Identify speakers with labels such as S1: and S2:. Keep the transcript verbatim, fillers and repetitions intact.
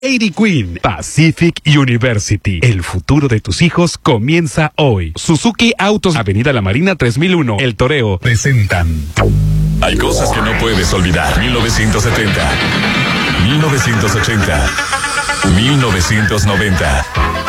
S1: Dairy Queen, Pacific University. El futuro de tus hijos comienza hoy. Suzuki Autos, Avenida La Marina tres mil uno, El Toreo, presentan.
S2: Hay cosas que no puedes olvidar. mil novecientos setenta, mil novecientos ochenta, mil novecientos noventa.